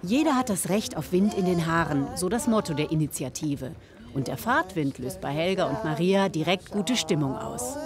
Jeder hat das Recht auf Wind in den Haaren, so das Motto der Initiative. Und der Fahrtwind löst bei Helga und Maria direkt gute Stimmung aus.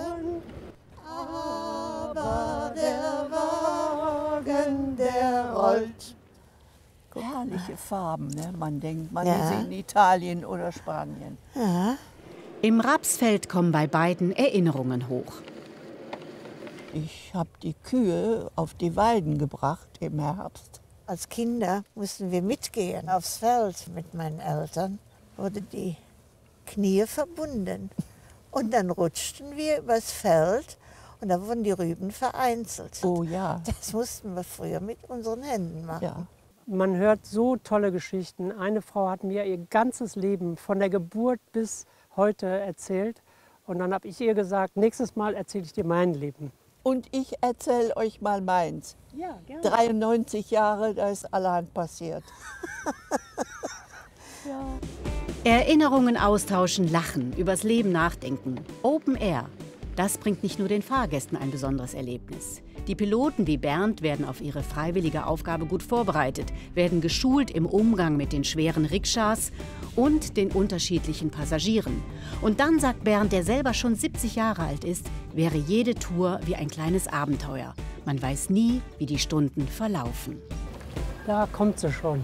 Aber der Wagen, der rollt. Herrliche Farben, ne? Man denkt, man ist in Italien oder Spanien. Ja. Im Rapsfeld kommen bei beiden Erinnerungen hoch. Ich habe die Kühe auf die Weiden gebracht im Herbst. Als Kinder mussten wir mitgehen aufs Feld mit meinen Eltern. Wurden die Knie verbunden. Und dann rutschten wir übers Feld und da wurden die Rüben vereinzelt. Oh ja. Das mussten wir früher mit unseren Händen machen. Ja. Man hört so tolle Geschichten. Eine Frau hat mir ihr ganzes Leben von der Geburt bis heute erzählt. Und dann habe ich ihr gesagt, nächstes Mal erzähle ich dir mein Leben. Und ich erzähle euch mal meins. Ja, gerne. 93 Jahre, da ist allerhand passiert. Ja. Erinnerungen austauschen, lachen, übers Leben nachdenken. Open Air. Das bringt nicht nur den Fahrgästen ein besonderes Erlebnis. Die Piloten wie Bernd werden auf ihre freiwillige Aufgabe gut vorbereitet, werden geschult im Umgang mit den schweren Rikschas und den unterschiedlichen Passagieren. Und dann sagt Bernd, der selber schon 70 Jahre alt ist, wäre jede Tour wie ein kleines Abenteuer. Man weiß nie, wie die Stunden verlaufen. Da kommt sie schon.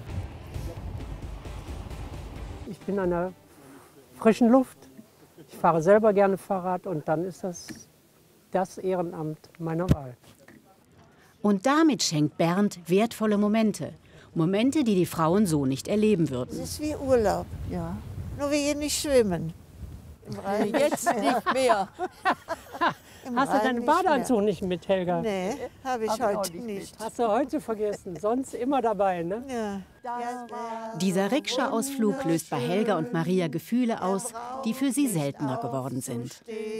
Ich bin an der frischen Luft. Ich fahre selber gerne Fahrrad und dann ist das Ehrenamt meiner Wahl. Und damit schenkt Bernd wertvolle Momente. Momente, die die Frauen so nicht erleben würden. Es ist wie Urlaub, Ja. nur wir gehen nicht schwimmen. Im Rhein Jetzt nicht mehr. Im Hast du Rhein deinen nicht Badeanzug nicht mit, Helga? mehr. Nee, habe ich Hab ich auch heute nicht nicht. Hast du heute vergessen, sonst immer dabei, ne? Ja. Dieser Rikscha-Ausflug löst bei Helga und Maria Gefühle aus, die für sie seltener geworden sind.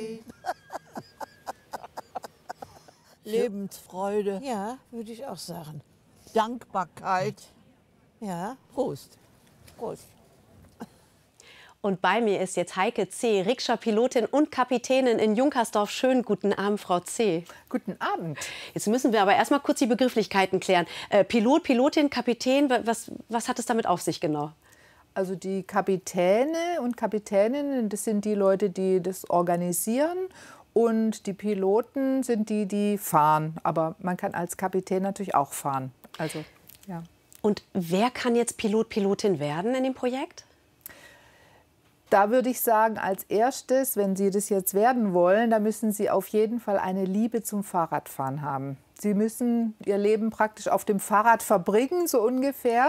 Lebensfreude, Ja, würde ich auch sagen. Dankbarkeit. Ja. Prost. Prost. Und bei mir ist jetzt Heike C., Rikscha-Pilotin und Kapitänin in Junkersdorf. Schönen guten Abend, Frau C. Guten Abend. Jetzt müssen wir aber erst mal kurz die Begrifflichkeiten klären. Pilot, Pilotin, Kapitän, was hat es damit auf sich genau? Also die Kapitäne und Kapitäninnen, das sind die Leute, die das organisieren. Und die Piloten sind die, die fahren. Aber man kann als Kapitän natürlich auch fahren. Also, ja. Und wer kann jetzt Pilot, Pilotin werden in dem Projekt? Da würde ich sagen, als erstes, wenn Sie das jetzt werden wollen, da müssen Sie auf jeden Fall eine Liebe zum Fahrradfahren haben. Sie müssen Ihr Leben praktisch auf dem Fahrrad verbringen, so ungefähr.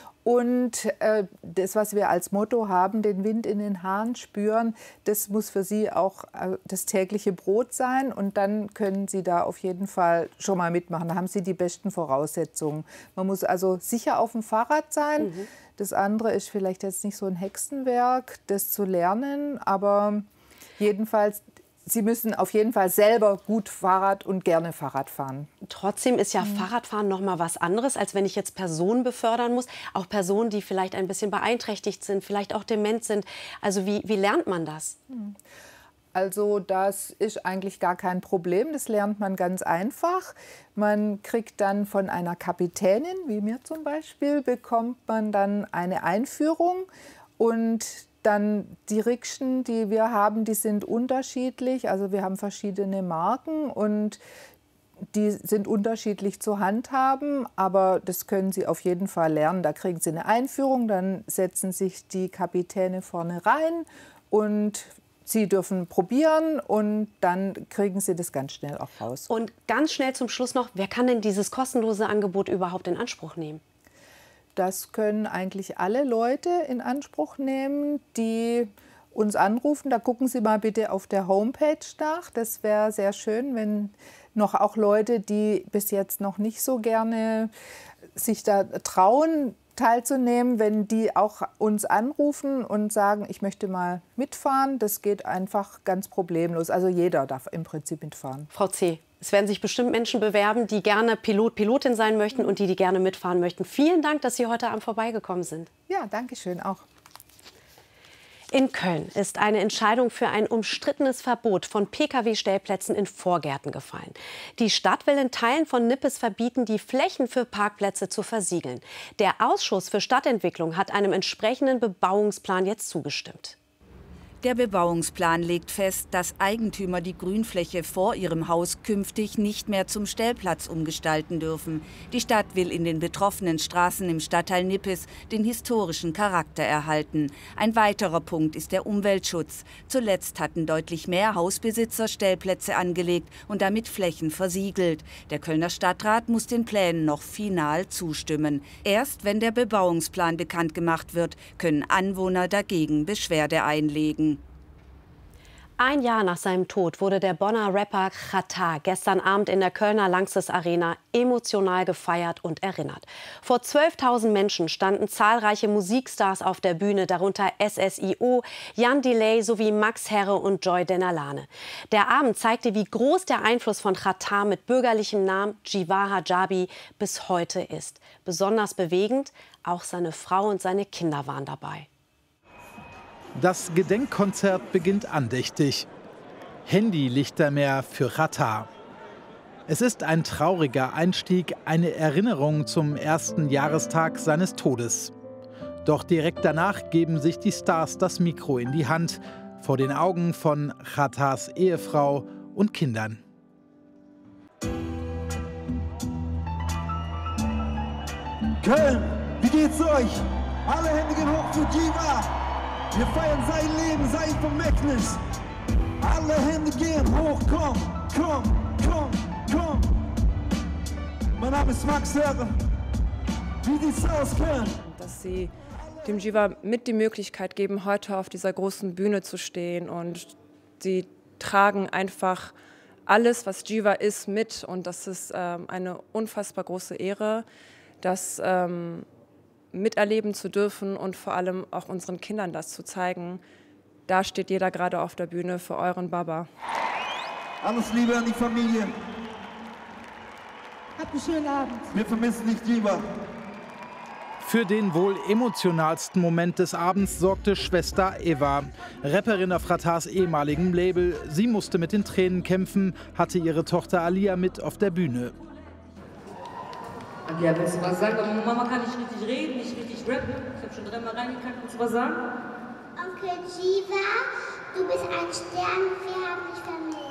Und das, was wir als Motto haben, den Wind in den Haaren spüren, das muss für Sie auch das tägliche Brot sein. Und dann können Sie da auf jeden Fall schon mal mitmachen. Da haben Sie die besten Voraussetzungen. Man muss also sicher auf dem Fahrrad sein. Mhm. Das andere ist vielleicht jetzt nicht so ein Hexenwerk, das zu lernen. Aber jedenfalls, Sie müssen auf jeden Fall selber gut Fahrrad und gerne Fahrrad fahren. Trotzdem ist ja Fahrradfahren noch mal was anderes, als wenn ich jetzt Personen befördern muss. Auch Personen, die vielleicht ein bisschen beeinträchtigt sind, vielleicht auch dement sind. Also wie lernt man das? Also das ist eigentlich gar kein Problem. Das lernt man ganz einfach. Man kriegt dann von einer Kapitänin, wie mir zum Beispiel, bekommt man dann eine Einführung. Und dann die Rikschen, die wir haben, die sind unterschiedlich. Also wir haben verschiedene Marken und die sind unterschiedlich zu handhaben. Aber das können Sie auf jeden Fall lernen. Da kriegen Sie eine Einführung, dann setzen sich die Kapitäne vorne rein und Sie dürfen probieren und dann kriegen Sie das ganz schnell auch raus. Und ganz schnell zum Schluss noch, wer kann denn dieses kostenlose Angebot überhaupt in Anspruch nehmen? Das können eigentlich alle Leute in Anspruch nehmen, die uns anrufen. Da gucken Sie mal bitte auf der Homepage nach. Das wäre sehr schön, wenn noch auch Leute, die bis jetzt noch nicht so gerne sich da trauen, teilzunehmen, wenn die auch uns anrufen und sagen, ich möchte mal mitfahren. Das geht einfach ganz problemlos. Also jeder darf im Prinzip mitfahren. Frau C., es werden sich bestimmt Menschen bewerben, die gerne Pilot, Pilotin sein möchten und die gerne mitfahren möchten. Vielen Dank, dass Sie heute Abend vorbeigekommen sind. Ja, danke schön auch. In Köln ist eine Entscheidung für ein umstrittenes Verbot von Pkw-Stellplätzen in Vorgärten gefallen. Die Stadt will in Teilen von Nippes verbieten, die Flächen für Parkplätze zu versiegeln. Der Ausschuss für Stadtentwicklung hat einem entsprechenden Bebauungsplan jetzt zugestimmt. Der Bebauungsplan legt fest, dass Eigentümer die Grünfläche vor ihrem Haus künftig nicht mehr zum Stellplatz umgestalten dürfen. Die Stadt will in den betroffenen Straßen im Stadtteil Nippes den historischen Charakter erhalten. Ein weiterer Punkt ist der Umweltschutz. Zuletzt hatten deutlich mehr Hausbesitzer Stellplätze angelegt und damit Flächen versiegelt. Der Kölner Stadtrat muss den Plänen noch final zustimmen. Erst wenn der Bebauungsplan bekannt gemacht wird, können Anwohner dagegen Beschwerde einlegen. Ein Jahr nach seinem Tod wurde der Bonner Rapper Xatar gestern Abend in der Kölner Lanxess Arena emotional gefeiert und erinnert. Vor 12.000 Menschen standen zahlreiche Musikstars auf der Bühne, darunter SSIO, Jan Delay sowie Max Herre und Joy Denalane. Der Abend zeigte, wie groß der Einfluss von Xatar mit bürgerlichem Namen Jiva Hijabi bis heute ist. Besonders bewegend, auch seine Frau und seine Kinder waren dabei. Das Gedenkkonzert beginnt andächtig. Handylichtermeer für Xatar. Es ist ein trauriger Einstieg, eine Erinnerung zum ersten Jahrestag seines Todes. Doch direkt danach geben sich die Stars das Mikro in die Hand, vor den Augen von Xatars Ehefrau und Kindern. Köln, wie geht's euch? Alle Hände gehen hoch für Jiva! Wir feiern sein Leben, sein Vermächtnis. Alle Hände gehen hoch, komm, komm, komm, komm. Mein Name ist Max Herre. Wie sieht's aus, Köln? Dass sie dem Jiva mit die Möglichkeit geben, heute auf dieser großen Bühne zu stehen. Und sie tragen einfach alles, was Jiva ist, mit. Und das ist eine unfassbar große Ehre, dass miterleben zu dürfen und vor allem auch unseren Kindern das zu zeigen. Da steht jeder gerade auf der Bühne für euren Baba. Alles Liebe an die Familie. Habt einen schönen Abend. Wir vermissen dich, Jiva. Für den wohl emotionalsten Moment des Abends sorgte Schwester Eva, Rapperin auf Xatars ehemaligem Label. Sie musste mit den Tränen kämpfen, hatte ihre Tochter Alia mit auf der Bühne. Ja, willst du was sagen? Aber Mama kann nicht richtig reden, nicht richtig rappen. Ich habe schon 3-mal reingekackt. Willst du was sagen? Onkel Jiva, du bist ein Stern, wir haben dich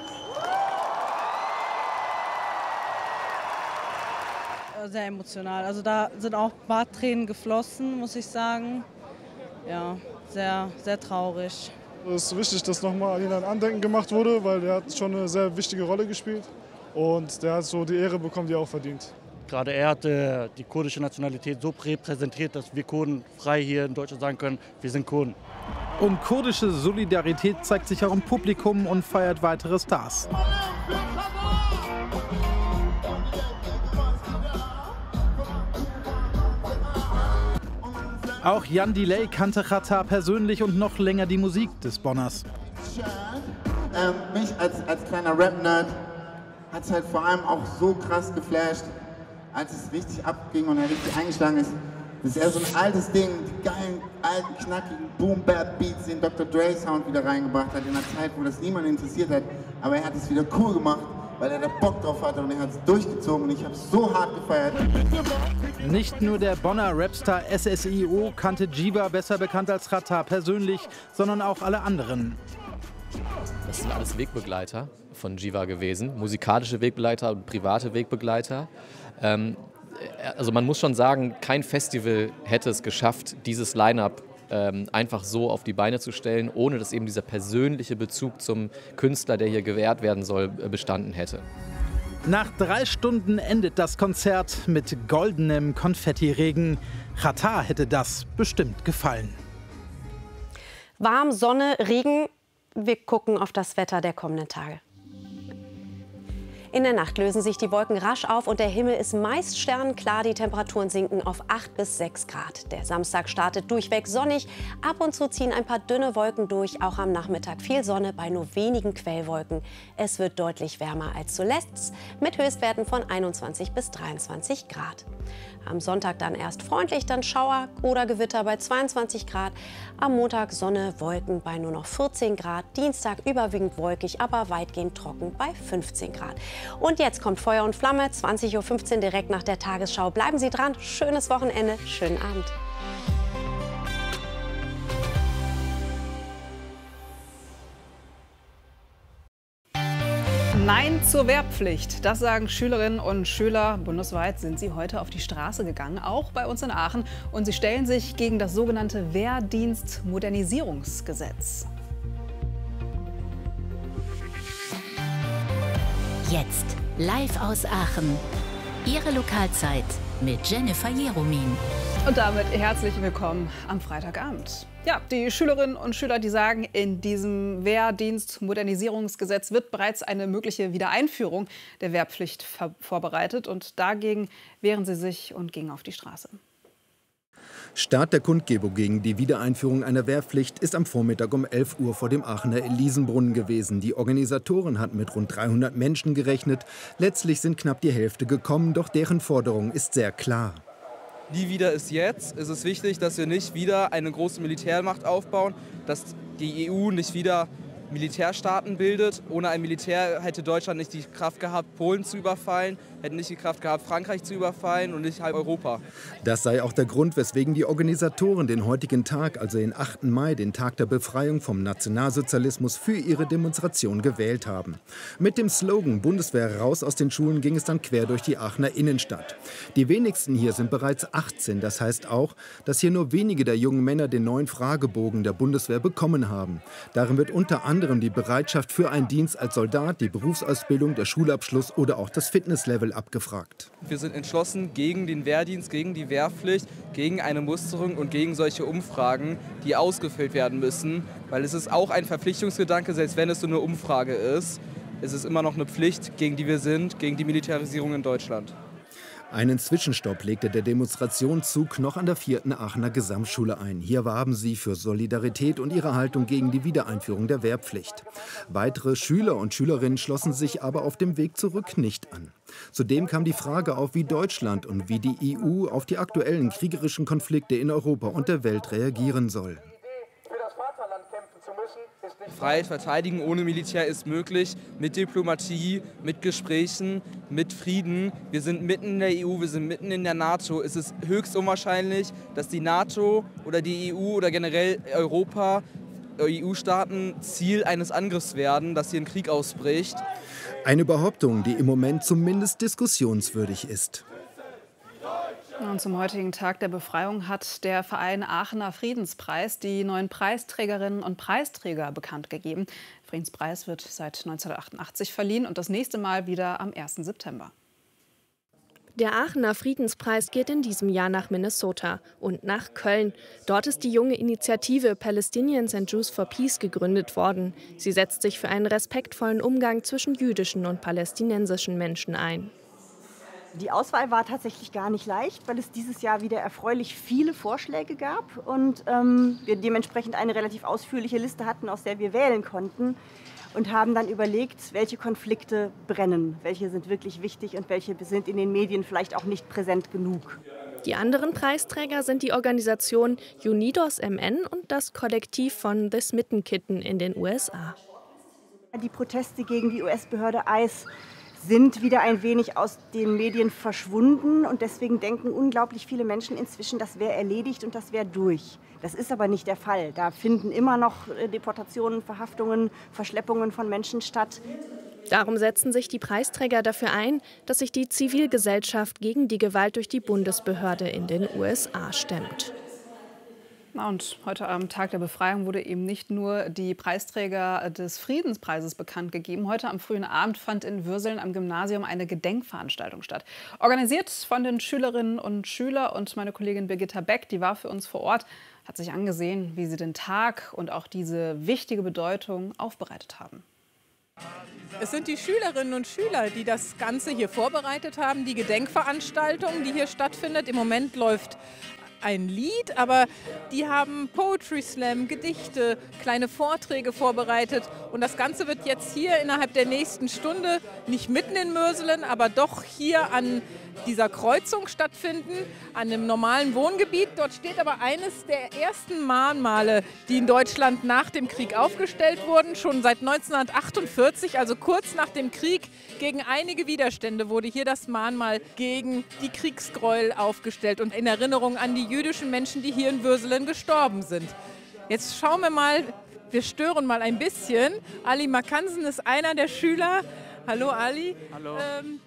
vermisst. Sehr emotional. Also da sind auch ein paar Tränen geflossen, muss ich sagen. Ja, sehr, sehr traurig. Es ist wichtig, dass nochmal an ihn ein Andenken gemacht wurde, weil er hat schon eine sehr wichtige Rolle gespielt. Und der hat so die Ehre bekommen, die er auch verdient. Gerade er hat die kurdische Nationalität so repräsentiert, dass wir Kurden frei hier in Deutschland sagen können, wir sind Kurden. Und kurdische Solidarität zeigt sich auch im Publikum und feiert weitere Stars. Auch Jan Delay kannte Xatar persönlich und noch länger die Musik des Bonners. Mich als kleiner Rap-Nerd hat es halt vor allem auch so krass geflasht, als es richtig abging und er richtig eingeschlagen ist. Das ist eher so ein altes Ding, die geilen, alten, knackigen Boom-Bap-Beats, den Dr. Dre-Sound wieder reingebracht hat, in einer Zeit, wo das niemand interessiert hat. Aber er hat es wieder cool gemacht, weil er da Bock drauf hatte und er hat es durchgezogen und ich habe es so hart gefeiert. Nicht nur der Bonner Rapstar SSIO kannte Jiva, besser bekannt als Xatar, persönlich, sondern auch alle anderen. Das sind alles Wegbegleiter von Jiva gewesen, musikalische Wegbegleiter und private Wegbegleiter. Also man muss schon sagen, kein Festival hätte es geschafft, dieses Line-up einfach so auf die Beine zu stellen, ohne dass eben dieser persönliche Bezug zum Künstler, der hier geehrt werden soll, bestanden hätte. Nach 3 Stunden endet das Konzert mit goldenem Konfettiregen. Xatar hätte das bestimmt gefallen. Warm, Sonne, Regen. Wir gucken auf das Wetter der kommenden Tage. In der Nacht lösen sich die Wolken rasch auf und der Himmel ist meist sternenklar. Die Temperaturen sinken auf 8 bis 6 Grad. Der Samstag startet durchweg sonnig. Ab und zu ziehen ein paar dünne Wolken durch. Auch am Nachmittag viel Sonne bei nur wenigen Quellwolken. Es wird deutlich wärmer als zuletzt mit Höchstwerten von 21 bis 23 Grad. Am Sonntag dann erst freundlich, dann Schauer oder Gewitter bei 22 Grad. Am Montag Sonne, Wolken bei nur noch 14 Grad. Dienstag überwiegend wolkig, aber weitgehend trocken bei 15 Grad. Und jetzt kommt Feuer und Flamme, 20:15 Uhr direkt nach der Tagesschau. Bleiben Sie dran, schönes Wochenende, schönen Abend. Nein zur Wehrpflicht. Das sagen Schülerinnen und Schüler. Bundesweit sind sie heute auf die Straße gegangen, auch bei uns in Aachen. Und sie stellen sich gegen das sogenannte Wehrdienstmodernisierungsgesetz. Jetzt live aus Aachen. Ihre Lokalzeit mit Jennifer Jeromin. Und damit herzlich willkommen am Freitagabend. Ja, die Schülerinnen und Schüler, die sagen, in diesem Wehrdienstmodernisierungsgesetz wird bereits eine mögliche Wiedereinführung der Wehrpflicht vorbereitet. Und dagegen wehren sie sich und gingen auf die Straße. Start der Kundgebung gegen die Wiedereinführung einer Wehrpflicht ist am Vormittag um 11 Uhr vor dem Aachener Elisenbrunnen gewesen. Die Organisatoren hatten mit rund 300 Menschen gerechnet. Letztlich sind knapp die Hälfte gekommen, doch deren Forderung ist sehr klar. Nie wieder ist jetzt. Es ist wichtig, dass wir nicht wieder eine große Militärmacht aufbauen, dass die EU nicht wieder Militärstaaten bildet. Ohne ein Militär hätte Deutschland nicht die Kraft gehabt, Polen zu überfallen, hätte nicht die Kraft gehabt, Frankreich zu überfallen und nicht halb Europa. Das sei auch der Grund, weswegen die Organisatoren den heutigen Tag, also den 8. Mai, den Tag der Befreiung vom Nationalsozialismus, für ihre Demonstration gewählt haben. Mit dem Slogan "Bundeswehr raus aus den Schulen" ging es dann quer durch die Aachener Innenstadt. Die wenigsten hier sind bereits 18. Das heißt auch, dass hier nur wenige der jungen Männer den neuen Fragebogen der Bundeswehr bekommen haben. Darin wird unter anderem die Bereitschaft für einen Dienst als Soldat, die Berufsausbildung, der Schulabschluss oder auch das Fitnesslevel abgefragt. Wir sind entschlossen gegen den Wehrdienst, gegen die Wehrpflicht, gegen eine Musterung und gegen solche Umfragen, die ausgefüllt werden müssen. Weil es ist auch ein Verpflichtungsgedanke, selbst wenn es so eine Umfrage ist. Es ist immer noch eine Pflicht, gegen die wir sind, gegen die Militarisierung in Deutschland. Einen Zwischenstopp legte der Demonstrationszug noch an der 4. Aachener Gesamtschule ein. Hier warben sie für Solidarität und ihre Haltung gegen die Wiedereinführung der Wehrpflicht. Weitere Schüler und Schülerinnen schlossen sich aber auf dem Weg zurück nicht an. Zudem kam die Frage auf, wie Deutschland und wie die EU auf die aktuellen kriegerischen Konflikte in Europa und der Welt reagieren soll. Freiheit verteidigen ohne Militär ist möglich, mit Diplomatie, mit Gesprächen, mit Frieden. Wir sind mitten in der EU, wir sind mitten in der NATO. Es ist höchst unwahrscheinlich, dass die NATO oder die EU oder generell Europa, EU-Staaten Ziel eines Angriffs werden, dass hier ein Krieg ausbricht. Eine Behauptung, die im Moment zumindest diskussionswürdig ist. Und zum heutigen Tag der Befreiung hat der Verein Aachener Friedenspreis die neuen Preisträgerinnen und Preisträger bekannt gegeben. Der Friedenspreis wird seit 1988 verliehen und das nächste Mal wieder am 1. September. Der Aachener Friedenspreis geht in diesem Jahr nach Minnesota und nach Köln. Dort ist die junge Initiative Palestinians and Jews for Peace gegründet worden. Sie setzt sich für einen respektvollen Umgang zwischen jüdischen und palästinensischen Menschen ein. Die Auswahl war tatsächlich gar nicht leicht, weil es dieses Jahr wieder erfreulich viele Vorschläge gab und wir dementsprechend eine relativ ausführliche Liste hatten, aus der wir wählen konnten und haben dann überlegt, welche Konflikte brennen, welche sind wirklich wichtig und welche sind in den Medien vielleicht auch nicht präsent genug. Die anderen Preisträger sind die Organisation Unidos MN und das Kollektiv von The Smitten Kitten in den USA. Die Proteste gegen die US-Behörde ICE sind wieder ein wenig aus den Medien verschwunden und deswegen denken unglaublich viele Menschen inzwischen, das wäre erledigt und das wäre durch. Das ist aber nicht der Fall. Da finden immer noch Deportationen, Verhaftungen, Verschleppungen von Menschen statt. Darum setzen sich die Preisträger dafür ein, dass sich die Zivilgesellschaft gegen die Gewalt durch die Bundesbehörde in den USA stemmt. Und heute am Tag der Befreiung wurde eben nicht nur die Preisträger des Friedenspreises bekannt gegeben. Heute am frühen Abend fand in Würseln am Gymnasium eine Gedenkveranstaltung statt. Organisiert von den Schülerinnen und Schülern, und meine Kollegin Birgitta Beck, die war für uns vor Ort, hat sich angesehen, wie sie den Tag und auch diese wichtige Bedeutung aufbereitet haben. Es sind die Schülerinnen und Schüler, die das Ganze hier vorbereitet haben, die Gedenkveranstaltung, die hier stattfindet. Im Moment läuft ein Lied, aber die haben Poetry Slam, Gedichte, kleine Vorträge vorbereitet. Und das Ganze wird jetzt hier innerhalb der nächsten Stunde, nicht mitten in Würselen, aber doch hier an dieser Kreuzung stattfinden, an einem normalen Wohngebiet. Dort steht aber eines der ersten Mahnmale, die in Deutschland nach dem Krieg aufgestellt wurden. Schon seit 1948, also kurz nach dem Krieg, gegen einige Widerstände wurde hier das Mahnmal gegen die Kriegsgräuel aufgestellt und in Erinnerung an die jüdischen Menschen, die hier in Würselen gestorben sind. Jetzt schauen wir mal, wir stören mal ein bisschen. Ali Makansen ist einer der Schüler. Hallo Ali. Hallo.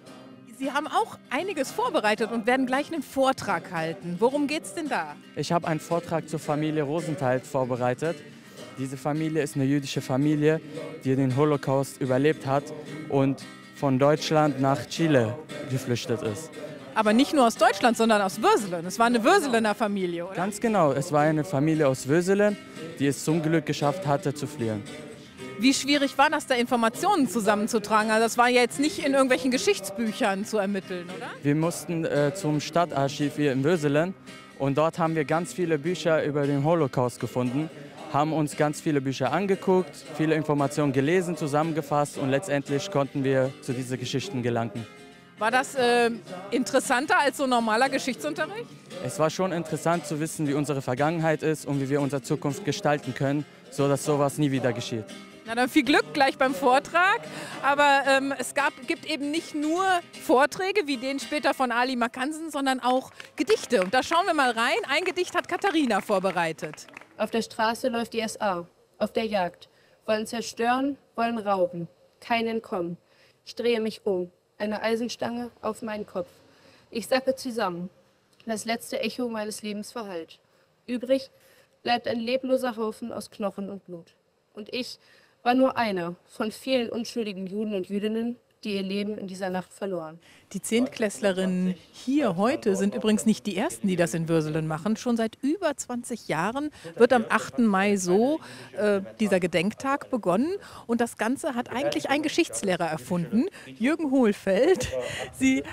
Sie haben auch einiges vorbereitet und werden gleich einen Vortrag halten. Worum geht's denn da? Ich habe einen Vortrag zur Familie Rosenthal vorbereitet. Diese Familie ist eine jüdische Familie, die den Holocaust überlebt hat und von Deutschland nach Chile geflüchtet ist. Aber nicht nur aus Deutschland, sondern aus Würselen. Es war eine Würselener Familie, oder? Ganz genau, es war eine Familie aus Würselen, die es zum Glück geschafft hatte zu fliehen. Wie schwierig war das, da Informationen zusammenzutragen? Also das war ja jetzt nicht in irgendwelchen Geschichtsbüchern zu ermitteln, oder? Wir mussten zum Stadtarchiv hier in Würselen und dort haben wir ganz viele Bücher über den Holocaust gefunden, haben uns ganz viele Bücher angeguckt, viele Informationen gelesen, zusammengefasst und letztendlich konnten wir zu diesen Geschichten gelangen. War das interessanter als so normaler Geschichtsunterricht? Es war schon interessant zu wissen, wie unsere Vergangenheit ist und wie wir unsere Zukunft gestalten können, sodass sowas nie wieder geschieht. Na dann viel Glück gleich beim Vortrag. Aber es gibt eben nicht nur Vorträge wie den später von Ali Makansen, sondern auch Gedichte. Und da schauen wir mal rein. Ein Gedicht hat Katharina vorbereitet. Auf der Straße läuft die SA, auf der Jagd. Wollen zerstören, wollen rauben. Kein Entkommen. Ich drehe mich um. Eine Eisenstange auf meinen Kopf. Ich sacke zusammen. Das letzte Echo meines Lebens verhallt. Übrig bleibt ein lebloser Haufen aus Knochen und Blut. Und ich war nur einer von vielen unschuldigen Juden und Jüdinnen, die ihr Leben in dieser Nacht verloren. Die Zehntklässlerinnen hier heute sind übrigens nicht die ersten, die das in Würselen machen. Schon seit über 20 Jahren wird am 8. Mai so dieser Gedenktag begonnen. Und das Ganze hat eigentlich ein Geschichtslehrer erfunden, Jürgen Hohlfeld. Sie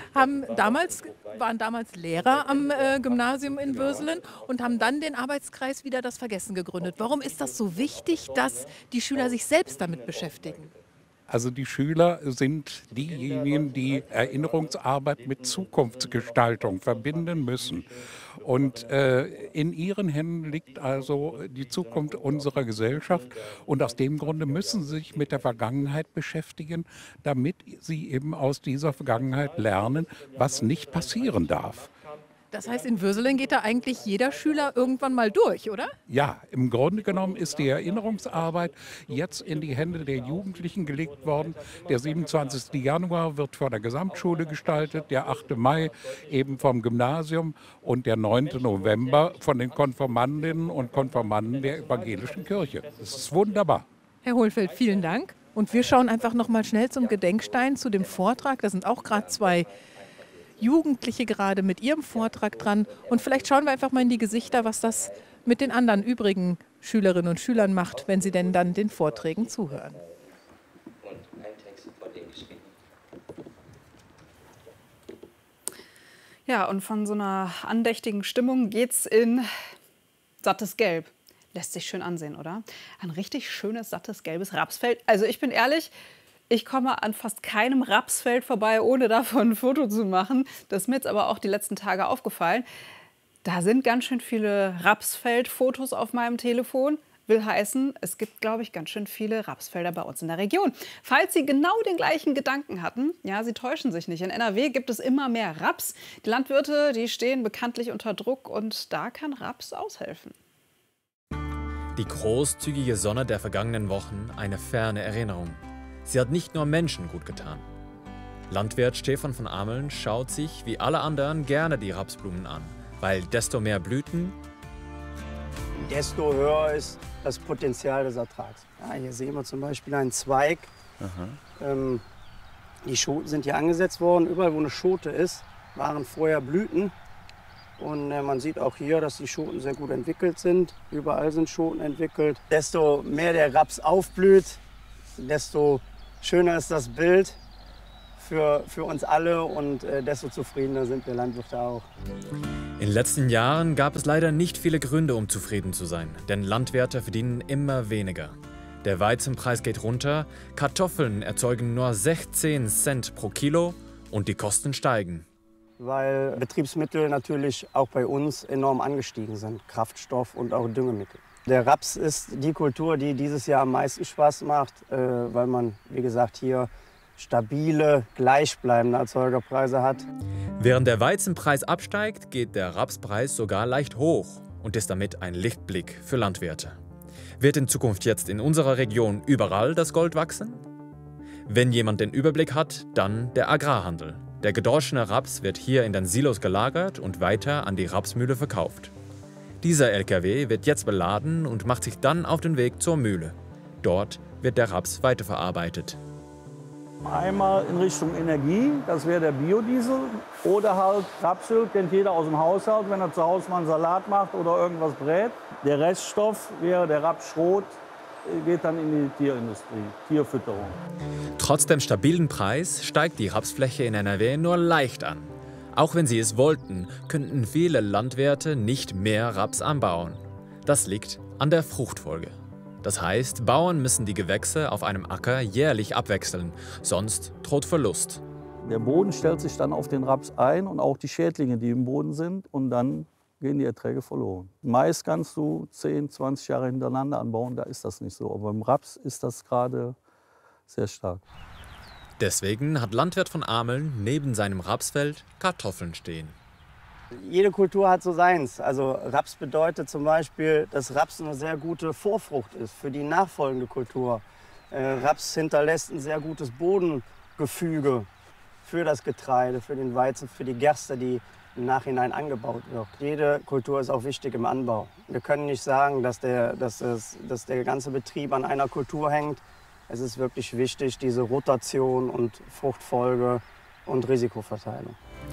waren damals Lehrer am Gymnasium in Würselen und haben dann den Arbeitskreis Wieder das Vergessen gegründet. Warum ist das so wichtig, dass die Schüler sich selbst damit beschäftigen? Also die Schüler sind diejenigen, die Erinnerungsarbeit mit Zukunftsgestaltung verbinden müssen. Und in ihren Händen liegt also die Zukunft unserer Gesellschaft. Und aus dem Grunde müssen sie sich mit der Vergangenheit beschäftigen, damit sie eben aus dieser Vergangenheit lernen, was nicht passieren darf. Das heißt, in Würselen geht da eigentlich jeder Schüler irgendwann mal durch, oder? Ja, im Grunde genommen ist die Erinnerungsarbeit jetzt in die Hände der Jugendlichen gelegt worden. Der 27. Januar wird von der Gesamtschule gestaltet, der 8. Mai eben vom Gymnasium und der 9. November von den Konfirmandinnen und Konfirmanden der evangelischen Kirche. Das ist wunderbar. Herr Hohlfeld, vielen Dank. Und wir schauen einfach noch mal schnell zum Gedenkstein, zu dem Vortrag. Da sind auch gerade zwei Jugendliche gerade mit ihrem Vortrag dran. Und vielleicht schauen wir einfach mal in die Gesichter, was das mit den anderen übrigen Schülerinnen und Schülern macht, wenn sie denn dann den Vorträgen zuhören. Und ein Text von denen geschrieben. Ja, und von so einer andächtigen Stimmung geht's in sattes Gelb. Lässt sich schön ansehen, oder? Ein richtig schönes, sattes, gelbes Rapsfeld. Also ich bin ehrlich, ich komme an fast keinem Rapsfeld vorbei, ohne davon ein Foto zu machen. Das ist mir jetzt aber auch die letzten Tage aufgefallen. Da sind ganz schön viele Rapsfeld-Fotos auf meinem Telefon. Will heißen, es gibt, glaube ich, ganz schön viele Rapsfelder bei uns in der Region. Falls Sie genau den gleichen Gedanken hatten, ja, Sie täuschen sich nicht. In NRW gibt es immer mehr Raps. Die Landwirte, die stehen bekanntlich unter Druck und da kann Raps aushelfen. Die großzügige Sonne der vergangenen Wochen, eine ferne Erinnerung. Sie hat nicht nur Menschen gut getan. Landwirt Stefan von Ameln schaut sich wie alle anderen gerne die Rapsblumen an, weil desto mehr Blüten, desto höher ist das Potenzial des Ertrags. Ja, hier sehen wir zum Beispiel einen Zweig. Die Schoten sind hier angesetzt worden. Überall, wo eine Schote ist, waren vorher Blüten. Und man sieht auch hier, dass die Schoten sehr gut entwickelt sind. Überall sind Schoten entwickelt. Desto mehr der Raps aufblüht, desto schöner ist das Bild für uns alle und desto zufriedener sind wir Landwirte auch. In den letzten Jahren gab es leider nicht viele Gründe, um zufrieden zu sein, denn Landwirte verdienen immer weniger. Der Weizenpreis geht runter, Kartoffeln erzeugen nur 16 Cent pro Kilo und die Kosten steigen. Weil Betriebsmittel natürlich auch bei uns enorm angestiegen sind, Kraftstoff und auch Düngemittel. Der Raps ist die Kultur, die dieses Jahr am meisten Spaß macht, weil man, wie gesagt, hier stabile, gleichbleibende Erzeugerpreise hat. Während der Weizenpreis absteigt, geht der Rapspreis sogar leicht hoch und ist damit ein Lichtblick für Landwirte. Wird in Zukunft jetzt in unserer Region überall das Gold wachsen? Wenn jemand den Überblick hat, dann der Agrarhandel. Der gedroschene Raps wird hier in den Silos gelagert und weiter an die Rapsmühle verkauft. Dieser LKW wird jetzt beladen und macht sich dann auf den Weg zur Mühle. Dort wird der Raps weiterverarbeitet. Einmal in Richtung Energie, das wäre der Biodiesel. Oder halt Rapsöl, kennt jeder aus dem Haushalt, wenn er zu Hause mal einen Salat macht oder irgendwas brät. Der Reststoff wäre der Rapsschrot, geht dann in die Tierindustrie, Tierfütterung. Trotz dem stabilen Preis steigt die Rapsfläche in NRW nur leicht an. Auch wenn sie es wollten, könnten viele Landwirte nicht mehr Raps anbauen. Das liegt an der Fruchtfolge. Das heißt, Bauern müssen die Gewächse auf einem Acker jährlich abwechseln, sonst droht Verlust. Der Boden stellt sich dann auf den Raps ein und auch die Schädlinge, die im Boden sind, und dann gehen die Erträge verloren. Mais kannst du 10, 20 Jahre hintereinander anbauen, da ist das nicht so. Aber im Raps ist das gerade sehr stark. Deswegen hat Landwirt von Ameln neben seinem Rapsfeld Kartoffeln stehen. Jede Kultur hat so seins. Also Raps bedeutet zum Beispiel, dass Raps eine sehr gute Vorfrucht ist für die nachfolgende Kultur. Raps hinterlässt ein sehr gutes Bodengefüge für das Getreide, für den Weizen, für die Gerste, die im Nachhinein angebaut wird. Jede Kultur ist auch wichtig im Anbau. Wir können nicht sagen, dass der ganze Betrieb an einer Kultur hängt. Es ist wirklich wichtig, diese Rotation und Fruchtfolge und Risikoverteilung.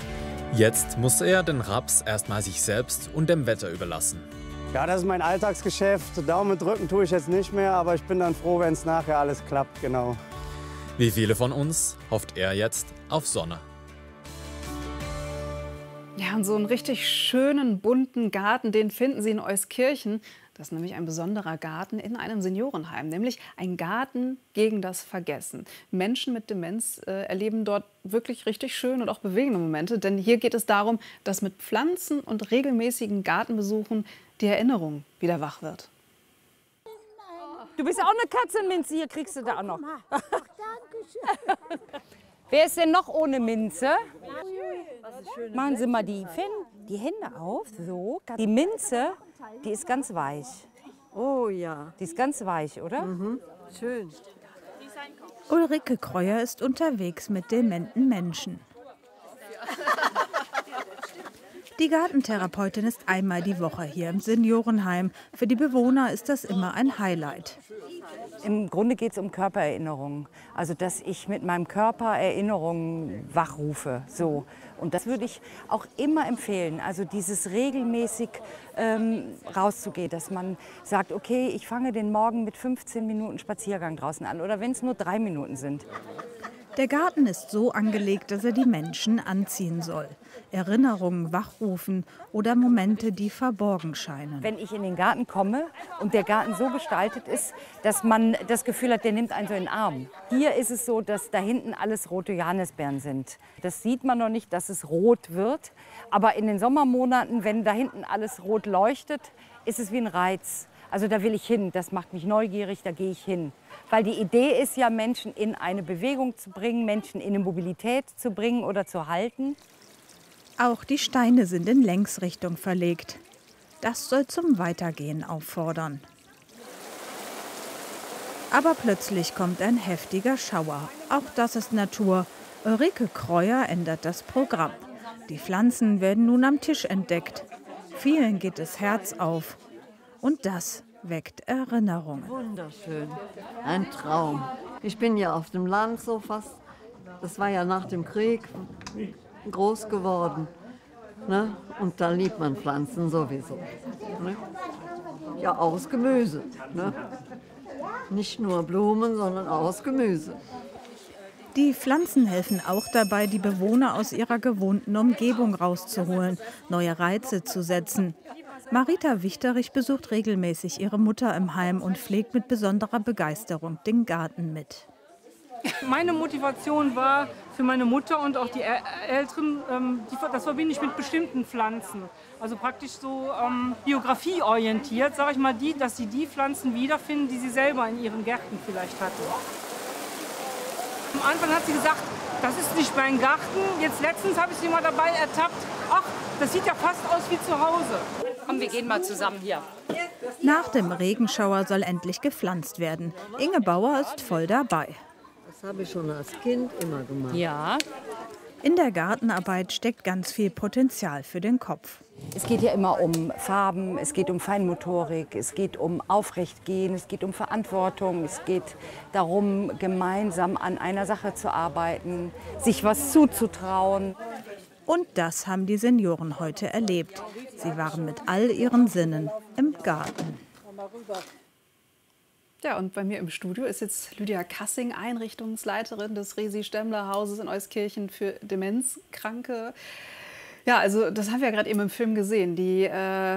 Jetzt muss er den Raps erstmal sich selbst und dem Wetter überlassen. Ja, das ist mein Alltagsgeschäft. Daumen drücken tue ich jetzt nicht mehr, aber ich bin dann froh, wenn es nachher alles klappt, genau. Wie viele von uns hofft er jetzt auf Sonne. Ja, und so einen richtig schönen, bunten Garten, den finden Sie in Euskirchen. Das ist nämlich ein besonderer Garten in einem Seniorenheim, nämlich ein Garten gegen das Vergessen. Menschen mit Demenz erleben dort wirklich richtig schöne und auch bewegende Momente, denn hier geht es darum, dass mit Pflanzen und regelmäßigen Gartenbesuchen die Erinnerung wieder wach wird. Du bist auch eine Katzenminze, hier kriegst du da auch noch. Wer ist denn noch ohne Minze? Machen Sie mal die Hände auf, so. Die Minze, die ist ganz weich. Oh ja. Die ist ganz weich, oder? Mhm. Schön. Ulrike Kreuer ist unterwegs mit dementen Menschen. Die Gartentherapeutin ist einmal die Woche hier im Seniorenheim. Für die Bewohner ist das immer ein Highlight. Im Grunde geht es um Körpererinnerungen. Also, dass ich mit meinem Körper Erinnerungen wachrufe. So. Und das würde ich auch immer empfehlen. Also dieses regelmäßig rauszugehen, dass man sagt, okay, ich fange den Morgen mit 15 Minuten Spaziergang draußen an. Oder wenn es nur 3 Minuten sind. Der Garten ist so angelegt, dass er die Menschen anziehen soll. Erinnerungen wachrufen oder Momente, die verborgen scheinen. Wenn ich in den Garten komme und der Garten so gestaltet ist, dass man das Gefühl hat, der nimmt einen so in den Arm. Hier ist es so, dass da hinten alles rote Johannisbeeren sind. Das sieht man noch nicht, dass es rot wird. Aber in den Sommermonaten, wenn da hinten alles rot leuchtet, ist es wie ein Reiz. Also da will ich hin, das macht mich neugierig, da gehe ich hin. Weil die Idee ist ja, Menschen in eine Bewegung zu bringen, Menschen in eine Mobilität zu bringen oder zu halten. Auch die Steine sind in Längsrichtung verlegt. Das soll zum Weitergehen auffordern. Aber plötzlich kommt ein heftiger Schauer. Auch das ist Natur. Ulrike Kreuer ändert das Programm. Die Pflanzen werden nun am Tisch entdeckt. Vielen geht das Herz auf. Und das weckt Erinnerungen. Wunderschön, ein Traum. Ich bin ja auf dem Land so fast, das war ja nach dem Krieg, groß geworden. Ne? Und da liebt man Pflanzen sowieso. Ne? Ja, aus Gemüse. Ne? Nicht nur Blumen, sondern aus Gemüse. Die Pflanzen helfen auch dabei, die Bewohner aus ihrer gewohnten Umgebung rauszuholen, neue Reize zu setzen. Marita Wichterich besucht regelmäßig ihre Mutter im Heim und pflegt mit besonderer Begeisterung den Garten mit. Meine Motivation war für meine Mutter und auch die Älteren, das verbinde ich mit bestimmten Pflanzen. Also praktisch so biografieorientiert, sage ich mal, dass sie die Pflanzen wiederfinden, die sie selber in ihren Gärten vielleicht hatten. Am Anfang hat sie gesagt, das ist nicht mein Garten. Jetzt letztens habe ich sie mal dabei ertappt. Ach, das sieht ja fast aus wie zu Hause. Komm, wir gehen mal zusammen hier. Nach dem Regenschauer soll endlich gepflanzt werden. Inge Bauer ist voll dabei. Das habe ich schon als Kind immer gemacht. Ja. In der Gartenarbeit steckt ganz viel Potenzial für den Kopf. Es geht ja immer um Farben, es geht um Feinmotorik, es geht um Aufrechtgehen, es geht um Verantwortung, es geht darum, gemeinsam an einer Sache zu arbeiten, sich was zuzutrauen. Und das haben die Senioren heute erlebt. Sie waren mit all ihren Sinnen im Garten. Ja, und bei mir im Studio ist jetzt Lydia Kassing, Einrichtungsleiterin des Resi-Stemmler-Hauses in Euskirchen für Demenzkranke. Ja, also das haben wir ja gerade eben im Film gesehen. Die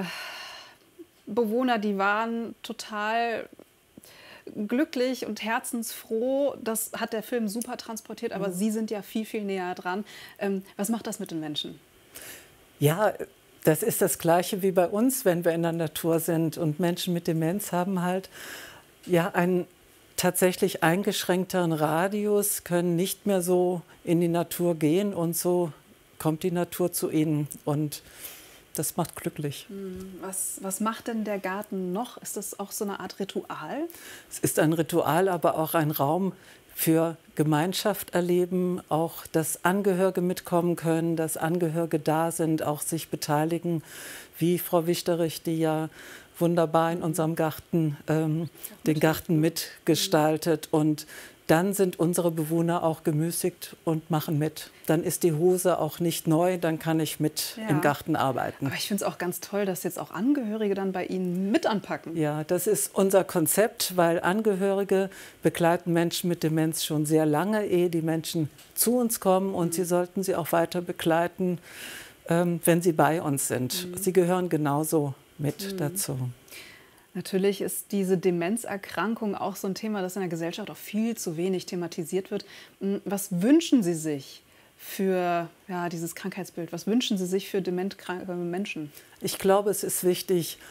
Bewohner, die waren total glücklich und herzensfroh. Das hat der Film super transportiert, aber Sie sind ja viel, viel näher dran. Was macht das mit den Menschen? Ja, das ist das Gleiche wie bei uns, wenn wir in der Natur sind. Und Menschen mit Demenz haben halt ja einen tatsächlich eingeschränkteren Radius, können nicht mehr so in die Natur gehen und so kommt die Natur zu ihnen und das macht glücklich. Was macht denn der Garten noch? Ist das auch so eine Art Ritual? Es ist ein Ritual, aber auch ein Raum für Gemeinschaft erleben, auch dass Angehörige mitkommen können, dass Angehörige da sind, auch sich beteiligen, wie Frau Wichterich, die ja wunderbar in unserem Garten den Garten mitgestaltet. Und dann sind unsere Bewohner auch gemüßigt und machen mit. Dann ist die Hose auch nicht neu, dann kann ich mit im Garten arbeiten. Aber ich finde es auch ganz toll, dass jetzt auch Angehörige dann bei Ihnen mit anpacken. Ja, das ist unser Konzept, weil Angehörige begleiten Menschen mit Demenz schon sehr lange, ehe die Menschen zu uns kommen. Und sie sollten sie auch weiter begleiten, wenn sie bei uns sind. Sie gehören genauso mit dazu. Natürlich ist diese Demenzerkrankung auch so ein Thema, das in der Gesellschaft auch viel zu wenig thematisiert wird. Was wünschen Sie sich für dieses Krankheitsbild? Was wünschen Sie sich für dementkranke Menschen? Ich glaube, es ist wichtig,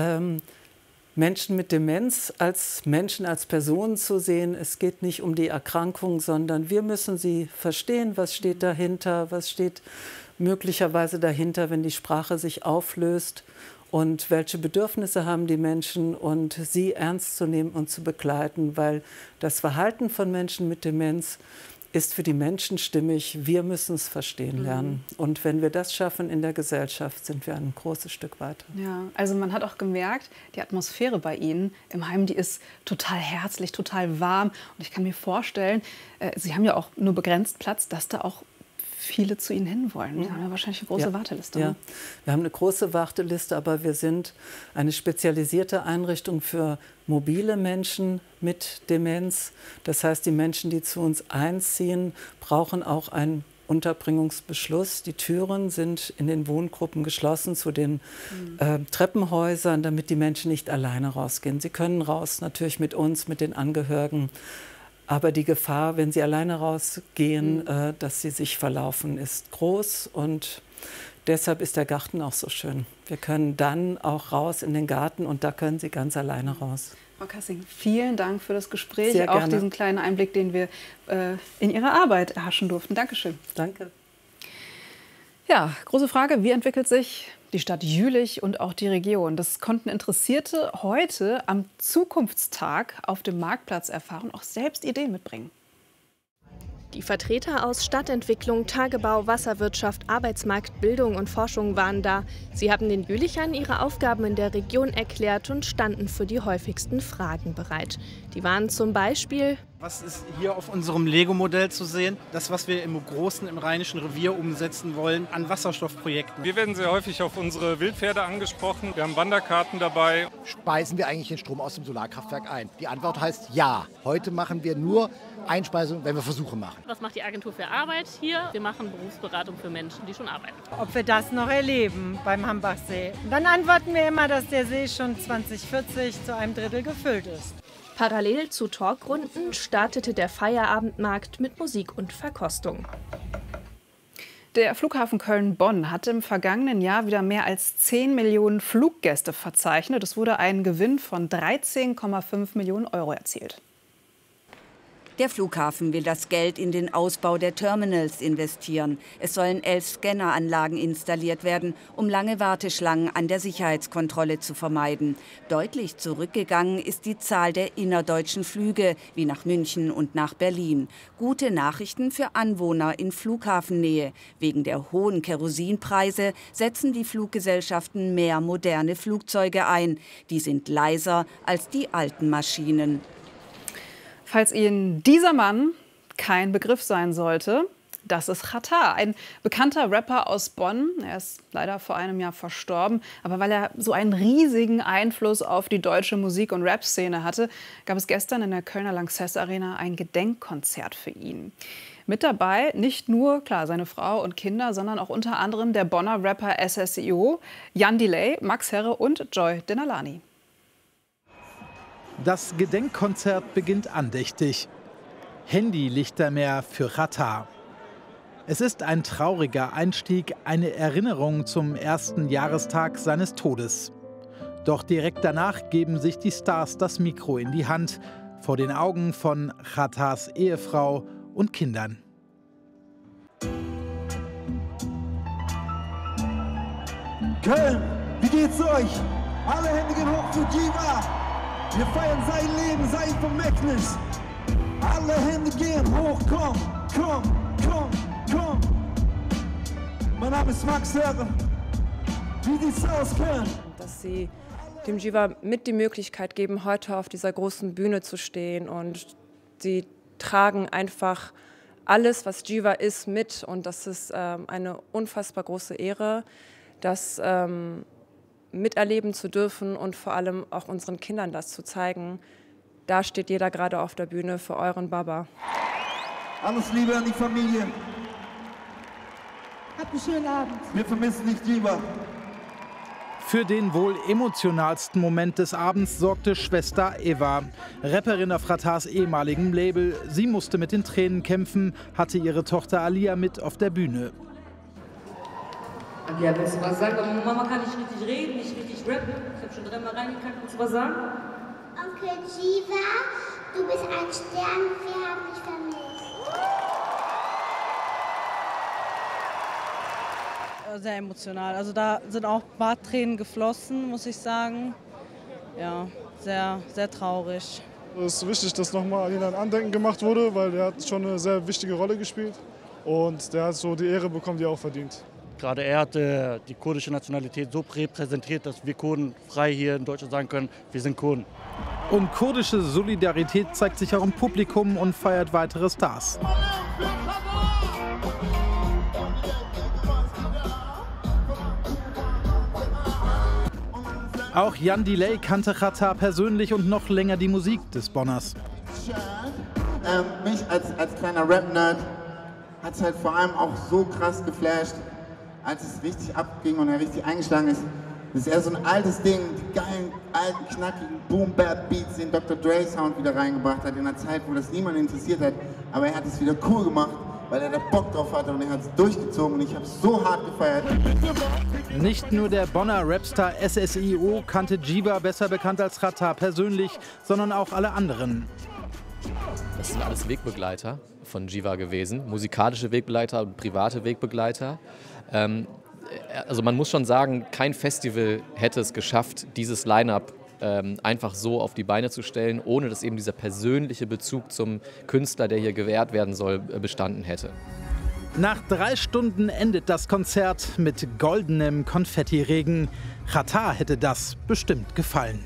Menschen mit Demenz als Menschen, als Personen zu sehen. Es geht nicht um die Erkrankung, sondern wir müssen sie verstehen, was steht dahinter, was steht möglicherweise dahinter, wenn die Sprache sich auflöst. Und welche Bedürfnisse haben die Menschen und sie ernst zu nehmen und zu begleiten, weil das Verhalten von Menschen mit Demenz ist für die Menschen stimmig. Wir müssen es verstehen lernen. Und wenn wir das schaffen in der Gesellschaft, sind wir ein großes Stück weiter. Ja, also man hat auch gemerkt, die Atmosphäre bei Ihnen im Heim, die ist total herzlich, total warm. Und ich kann mir vorstellen, Sie haben ja auch nur begrenzt Platz, dass da auch viele zu Ihnen hinwollen. Sie haben ja wahrscheinlich eine große Warteliste. Ja, wir haben eine große Warteliste, aber wir sind eine spezialisierte Einrichtung für mobile Menschen mit Demenz. Das heißt, die Menschen, die zu uns einziehen, brauchen auch einen Unterbringungsbeschluss. Die Türen sind in den Wohngruppen geschlossen zu den Treppenhäusern, damit die Menschen nicht alleine rausgehen. Sie können raus, natürlich mit uns, mit den Angehörigen. Aber die Gefahr, wenn sie alleine rausgehen, dass sie sich verlaufen, ist groß. Und deshalb ist der Garten auch so schön. Wir können dann auch raus in den Garten und da können sie ganz alleine raus. Frau Kassing, vielen Dank für das Gespräch, Sehr auch gerne. diesen kleinen Einblick, den wir in Ihrer Arbeit erhaschen durften. Dankeschön. Danke. Ja, große Frage, wie entwickelt sich die Stadt Jülich und auch die Region? Das konnten Interessierte heute am Zukunftstag auf dem Marktplatz erfahren und auch selbst Ideen mitbringen. Die Vertreter aus Stadtentwicklung, Tagebau, Wasserwirtschaft, Arbeitsmarkt, Bildung und Forschung waren da. Sie haben den Jülichern ihre Aufgaben in der Region erklärt und standen für die häufigsten Fragen bereit. Die waren zum Beispiel: Was ist hier auf unserem Lego-Modell zu sehen? Das, was wir im Großen, im Rheinischen Revier umsetzen wollen an Wasserstoffprojekten. Wir werden sehr häufig auf unsere Wildpferde angesprochen. Wir haben Wanderkarten dabei. Speisen wir eigentlich den Strom aus dem Solarkraftwerk ein? Die Antwort heißt ja. Heute machen wir nur Einspeisung, wenn wir Versuche machen. Was macht die Agentur für Arbeit hier? Wir machen Berufsberatung für Menschen, die schon arbeiten. Ob wir das noch erleben beim Hambachsee. Dann antworten wir immer, dass der See schon 2040 zu einem Drittel gefüllt ist. Parallel zu Talkrunden startete der Feierabendmarkt mit Musik und Verkostung. Der Flughafen Köln-Bonn hat im vergangenen Jahr wieder mehr als 10 Millionen Fluggäste verzeichnet. Es wurde ein Gewinn von 13,5 Millionen Euro erzielt. Der Flughafen will das Geld in den Ausbau der Terminals investieren. Es sollen 11 Scanneranlagen installiert werden, um lange Warteschlangen an der Sicherheitskontrolle zu vermeiden. Deutlich zurückgegangen ist die Zahl der innerdeutschen Flüge, wie nach München und nach Berlin. Gute Nachrichten für Anwohner in Flughafennähe. Wegen der hohen Kerosinpreise setzen die Fluggesellschaften mehr moderne Flugzeuge ein. Die sind leiser als die alten Maschinen. Falls Ihnen dieser Mann kein Begriff sein sollte, das ist Xatar, ein bekannter Rapper aus Bonn. Er ist leider vor einem Jahr verstorben. Aber weil er so einen riesigen Einfluss auf die deutsche Musik- und Rap-Szene hatte, gab es gestern in der Kölner Lanxess Arena ein Gedenkkonzert für ihn. Mit dabei nicht nur, klar, seine Frau und Kinder, sondern auch unter anderem der Bonner Rapper SSIO, Jan Delay, Max Herre und Joy Denalani. Das Gedenkkonzert beginnt andächtig. Handylichter mehr für Xatar. Es ist ein trauriger Einstieg, eine Erinnerung zum ersten Jahrestag seines Todes. Doch direkt danach geben sich die Stars das Mikro in die Hand, vor den Augen von Xatars Ehefrau und Kindern. Köln, wie geht's euch? Alle Hände gehen hoch für Jiva! Wir feiern sein Leben, sein Vermächtnis. Alle Hände gehen hoch, komm, komm, komm, komm. Mein Name ist Max Herre. Wie sieht's aus, Köln? Dass sie dem Jiva mit die Möglichkeit geben, heute auf dieser großen Bühne zu stehen. Und sie tragen einfach alles, was Jiva ist, mit. Und das ist eine unfassbar große Ehre, das miterleben zu dürfen und vor allem auch unseren Kindern das zu zeigen. Da steht jeder gerade auf der Bühne für euren Baba. Alles Liebe an die Familie. Habt einen schönen Abend. Wir vermissen dich, Jiva. Für den wohl emotionalsten Moment des Abends sorgte Schwester Eva, Rapperin auf Xatars ehemaligem Label. Sie musste mit den Tränen kämpfen, hatte ihre Tochter Alia mit auf der Bühne. Ja, willst du was sagen? Aber Mama kann nicht richtig reden, nicht richtig rappen. Ich habe schon 3-mal reingekackt. Willst du was sagen? Onkel Jiva, du bist ein Stern, wir haben dich vermisst. Sehr emotional. Also da sind auch ein paar Tränen geflossen, muss ich sagen. Ja, sehr, sehr traurig. Es ist wichtig, dass nochmal an ihn ein Andenken gemacht wurde, weil er hat schon eine sehr wichtige Rolle gespielt. Und der hat so die Ehre bekommen, die er auch verdient. Gerade er hat die kurdische Nationalität so repräsentiert, dass wir Kurden frei hier in Deutschland sagen können, wir sind Kurden. Und kurdische Solidarität zeigt sich auch im Publikum und feiert weitere Stars. Auch Jan Delay kannte Xatar persönlich und noch länger die Musik des Bonners. Mich als kleiner Rap-Nerd hat es halt vor allem auch so krass geflasht, als es richtig abging und er richtig eingeschlagen ist. Das ist eher so ein altes Ding, die geilen, alten, knackigen Boom-Bap-Beats, den Dr. Dre-Sound wieder reingebracht hat, in einer Zeit, wo das niemand interessiert hat. Aber er hat es wieder cool gemacht, weil er da Bock drauf hatte und er hat es durchgezogen und ich habe es so hart gefeiert. Nicht nur der Bonner Rapstar SSIO kannte Jiva, besser bekannt als Xatar, persönlich, sondern auch alle anderen. Das sind alles Wegbegleiter von Jiva gewesen, musikalische Wegbegleiter und private Wegbegleiter. Also man muss schon sagen, kein Festival hätte es geschafft, dieses Line-Up einfach so auf die Beine zu stellen, ohne dass eben dieser persönliche Bezug zum Künstler, der hier gewährt werden soll, bestanden hätte. Nach 3 Stunden endet das Konzert mit goldenem Konfettiregen. Xatar hätte das bestimmt gefallen.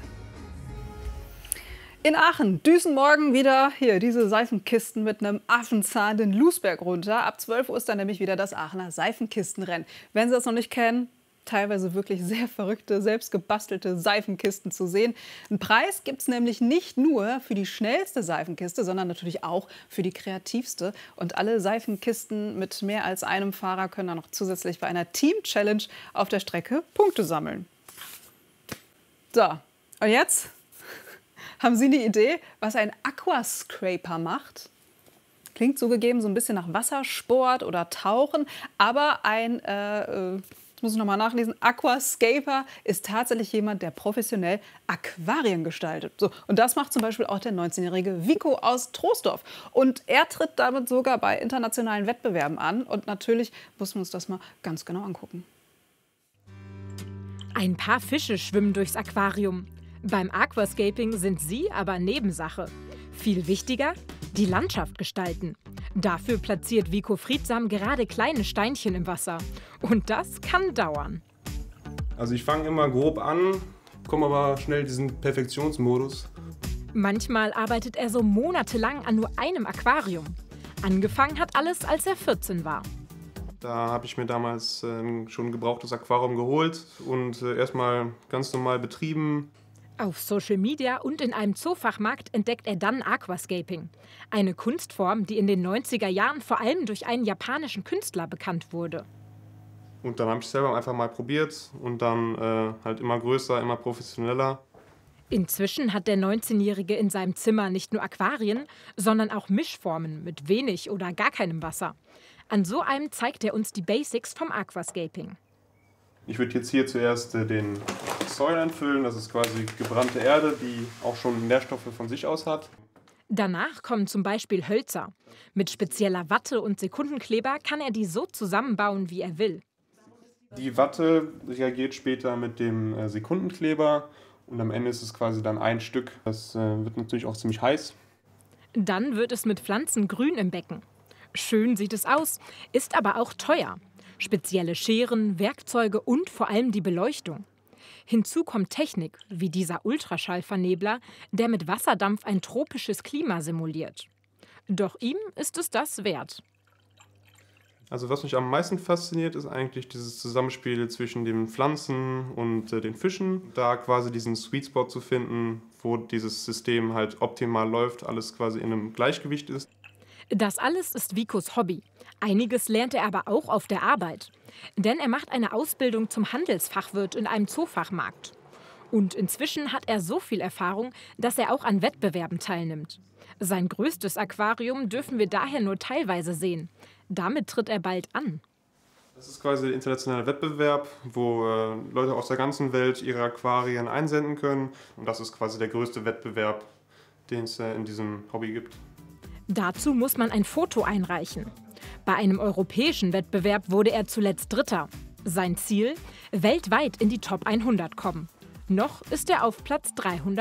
In Aachen düsen morgen wieder hier diese Seifenkisten mit einem Affenzahn den Lusberg runter. Ab 12 Uhr ist dann nämlich wieder das Aachener Seifenkistenrennen. Wenn Sie das noch nicht kennen, teilweise wirklich sehr verrückte, selbstgebastelte Seifenkisten zu sehen. Einen Preis gibt es nämlich nicht nur für die schnellste Seifenkiste, sondern natürlich auch für die kreativste. Und alle Seifenkisten mit mehr als einem Fahrer können dann noch zusätzlich bei einer Team-Challenge auf der Strecke Punkte sammeln. So, und jetzt haben Sie eine Idee, was ein Aquascraper macht? Klingt zugegeben so ein bisschen nach Wassersport oder Tauchen, aber ein, jetzt muss ich noch mal nachlesen, Aquascaper ist tatsächlich jemand, der professionell Aquarien gestaltet. So, und das macht zum Beispiel auch der 19-jährige Vico aus Troisdorf. Und er tritt damit sogar bei internationalen Wettbewerben an. Und natürlich müssen wir uns das mal ganz genau angucken. Ein paar Fische schwimmen durchs Aquarium. Beim Aquascaping sind sie aber Nebensache. Viel wichtiger, die Landschaft gestalten. Dafür platziert Vico friedsam gerade kleine Steinchen im Wasser. Und das kann dauern. Also ich fange immer grob an, komme aber schnell in diesen Perfektionsmodus. Manchmal arbeitet er so monatelang an nur einem Aquarium. Angefangen hat alles, als er 14 war. Da habe ich mir damals schon ein gebrauchtes Aquarium geholt und erstmal ganz normal betrieben. Auf Social Media und in einem Zoofachmarkt entdeckt er dann Aquascaping. Eine Kunstform, die in den 90er Jahren vor allem durch einen japanischen Künstler bekannt wurde. Und dann habe ich es selber einfach mal probiert und dann halt immer größer, immer professioneller. Inzwischen hat der 19-Jährige in seinem Zimmer nicht nur Aquarien, sondern auch Mischformen mit wenig oder gar keinem Wasser. An so einem zeigt er uns die Basics vom Aquascaping. Ich würde jetzt hier zuerst den Soil einfüllen. Das ist quasi gebrannte Erde, die auch schon Nährstoffe von sich aus hat. Danach kommen zum Beispiel Hölzer. Mit spezieller Watte und Sekundenkleber kann er die so zusammenbauen, wie er will. Die Watte reagiert später mit dem Sekundenkleber und am Ende ist es quasi dann ein Stück. Das wird natürlich auch ziemlich heiß. Dann wird es mit Pflanzen grün im Becken. Schön sieht es aus, ist aber auch teuer. Spezielle Scheren, Werkzeuge und vor allem die Beleuchtung. Hinzu kommt Technik, wie dieser Ultraschallvernebler, der mit Wasserdampf ein tropisches Klima simuliert. Doch ihm ist es das wert. Also was mich am meisten fasziniert, ist eigentlich dieses Zusammenspiel zwischen den Pflanzen und den Fischen. Da quasi diesen Sweet Spot zu finden, wo dieses System halt optimal läuft, alles quasi in einem Gleichgewicht ist. Das alles ist Vicos Hobby. Einiges lernt er aber auch auf der Arbeit. Denn er macht eine Ausbildung zum Handelsfachwirt in einem Zoofachmarkt. Und inzwischen hat er so viel Erfahrung, dass er auch an Wettbewerben teilnimmt. Sein größtes Aquarium dürfen wir daher nur teilweise sehen. Damit tritt er bald an. Das ist quasi der internationale Wettbewerb, wo Leute aus der ganzen Welt ihre Aquarien einsenden können. Und das ist quasi der größte Wettbewerb, den es in diesem Hobby gibt. Dazu muss man ein Foto einreichen. Bei einem europäischen Wettbewerb wurde er zuletzt Dritter. Sein Ziel? Weltweit in die Top 100 kommen. Noch ist er auf Platz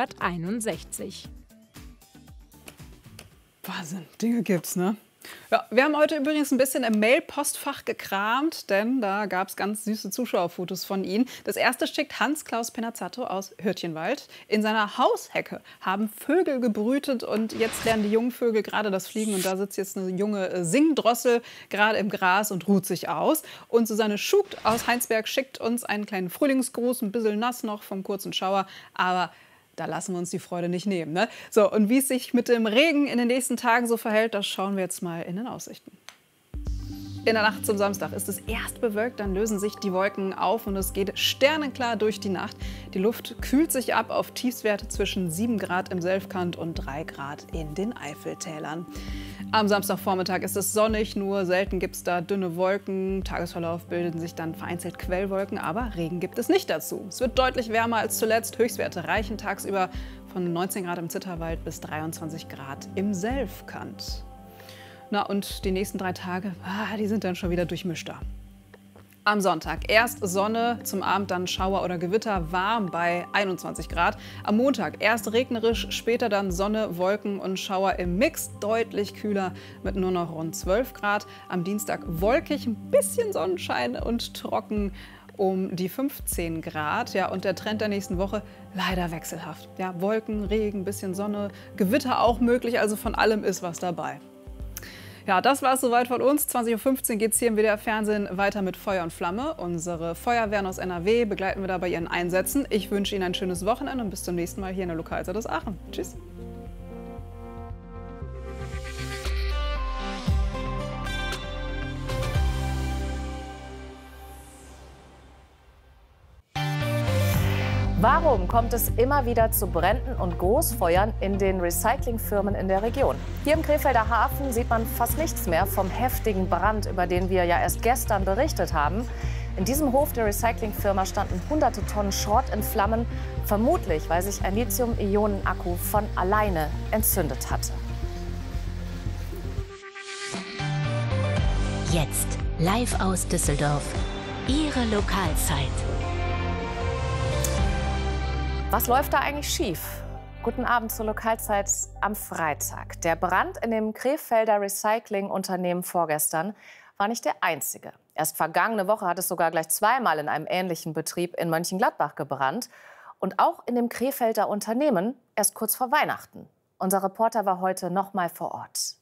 361. Wahnsinn, Dinge gibt's, ne? Ja, wir haben heute übrigens ein bisschen im Mail-Postfach gekramt, denn da gab es ganz süße Zuschauerfotos von Ihnen. Das erste schickt Hans-Klaus Penazzato aus Hürtchenwald. In seiner Haushecke haben Vögel gebrütet und jetzt lernen die jungen Vögel gerade das Fliegen. Und da sitzt jetzt eine junge Singdrossel gerade im Gras und ruht sich aus. Und Susanne Schugt aus Heinsberg schickt uns einen kleinen Frühlingsgruß, ein bisschen nass noch vom kurzen Schauer, aber da lassen wir uns die Freude nicht nehmen, ne? So, und wie es sich mit dem Regen in den nächsten Tagen so verhält, das schauen wir jetzt mal in den Aussichten. In der Nacht zum Samstag ist es erst bewölkt, dann lösen sich die Wolken auf und es geht sternenklar durch die Nacht. Die Luft kühlt sich ab auf Tiefstwerte zwischen 7 Grad im Selfkant und 3 Grad in den Eifeltälern. Am Samstagvormittag ist es sonnig, nur selten gibt es da dünne Wolken. Im Tagesverlauf bilden sich dann vereinzelt Quellwolken, aber Regen gibt es nicht dazu. Es wird deutlich wärmer als zuletzt. Höchstwerte reichen tagsüber von 19 Grad im Zitterwald bis 23 Grad im Selfkant. Na, und die nächsten 3 Tage, die sind dann schon wieder durchmischter. Am Sonntag erst Sonne, zum Abend dann Schauer oder Gewitter, warm bei 21 Grad. Am Montag erst regnerisch, später dann Sonne, Wolken und Schauer im Mix, deutlich kühler mit nur noch rund 12 Grad. Am Dienstag wolkig, ein bisschen Sonnenschein und trocken um die 15 Grad. Ja, und der Trend der nächsten Woche leider wechselhaft. Ja, Wolken, Regen, bisschen Sonne, Gewitter auch möglich, also von allem ist was dabei. Ja, das war es soweit von uns. 20:15 Uhr geht es hier im WDR-Fernsehen weiter mit Feuer und Flamme. Unsere Feuerwehren aus NRW begleiten wir da bei ihren Einsätzen. Ich wünsche Ihnen ein schönes Wochenende und bis zum nächsten Mal hier in der Lokalzeit aus Aachen. Tschüss. Warum kommt es immer wieder zu Bränden und Großfeuern in den Recyclingfirmen in der Region? Hier im Krefelder Hafen sieht man fast nichts mehr vom heftigen Brand, über den wir ja erst gestern berichtet haben. In diesem Hof der Recyclingfirma standen hunderte Tonnen Schrott in Flammen, vermutlich weil sich ein Lithium-Ionen-Akku von alleine entzündet hatte. Jetzt live aus Düsseldorf. Ihre Lokalzeit. Was läuft da eigentlich schief? Guten Abend zur Lokalzeit am Freitag. Der Brand in dem Krefelder Recyclingunternehmen vorgestern war nicht der einzige. Erst vergangene Woche hat es sogar gleich zweimal in einem ähnlichen Betrieb in Mönchengladbach gebrannt. Und auch in dem Krefelder Unternehmen erst kurz vor Weihnachten. Unser Reporter war heute noch mal vor Ort.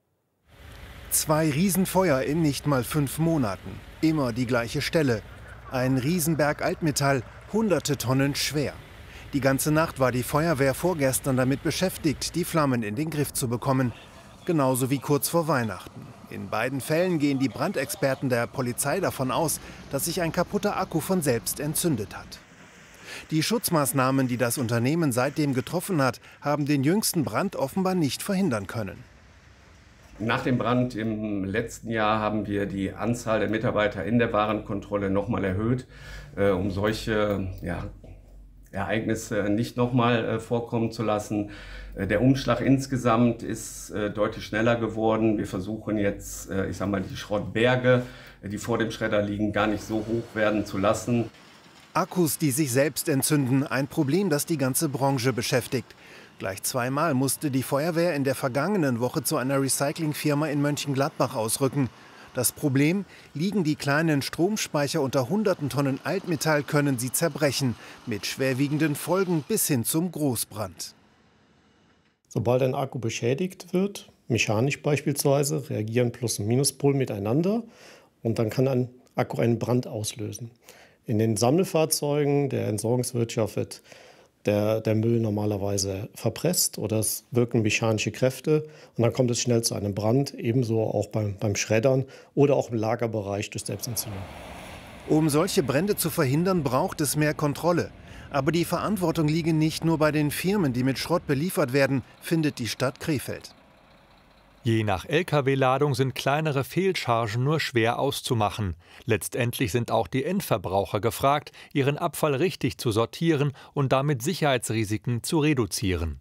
2 Riesenfeuer in nicht mal 5 Monaten. Immer die gleiche Stelle. Ein Riesenberg Altmetall, hunderte Tonnen schwer. Die ganze Nacht war die Feuerwehr vorgestern damit beschäftigt, die Flammen in den Griff zu bekommen. Genauso wie kurz vor Weihnachten. In beiden Fällen gehen die Brandexperten der Polizei davon aus, dass sich ein kaputter Akku von selbst entzündet hat. Die Schutzmaßnahmen, die das Unternehmen seitdem getroffen hat, haben den jüngsten Brand offenbar nicht verhindern können. Nach dem Brand im letzten Jahr haben wir die Anzahl der Mitarbeiter in der Warenkontrolle nochmal erhöht, um solche Ereignisse nicht nochmal vorkommen zu lassen. Der Umschlag insgesamt ist deutlich schneller geworden. Wir versuchen jetzt, die Schrottberge, die vor dem Schredder liegen, gar nicht so hoch werden zu lassen. Akkus, die sich selbst entzünden, ein Problem, das die ganze Branche beschäftigt. Gleich zweimal musste die Feuerwehr in der vergangenen Woche zu einer Recyclingfirma in Mönchengladbach ausrücken. Das Problem: liegen die kleinen Stromspeicher unter hunderten Tonnen Altmetall, können sie zerbrechen, mit schwerwiegenden Folgen bis hin zum Großbrand. Sobald ein Akku beschädigt wird, mechanisch beispielsweise, reagieren Plus- und Minuspol miteinander und dann kann ein Akku einen Brand auslösen. In den Sammelfahrzeugen der Entsorgungswirtschaft wird der Müll normalerweise verpresst oder es wirken mechanische Kräfte und dann kommt es schnell zu einem Brand, ebenso auch beim Schreddern oder auch im Lagerbereich durch Selbstentzündung. Um solche Brände zu verhindern, braucht es mehr Kontrolle. Aber die Verantwortung liege nicht nur bei den Firmen, die mit Schrott beliefert werden, findet die Stadt Krefeld. Je nach Lkw-Ladung sind kleinere Fehlchargen nur schwer auszumachen. Letztendlich sind auch die Endverbraucher gefragt, ihren Abfall richtig zu sortieren und damit Sicherheitsrisiken zu reduzieren.